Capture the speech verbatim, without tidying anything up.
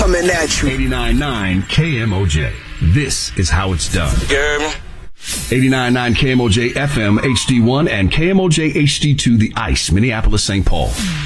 coming at you. eighty-nine point nine K M O J. This is how it's done. eighty-nine point nine K M O J F M H D one and K M O J H D two The Ice, Minneapolis, Saint Paul.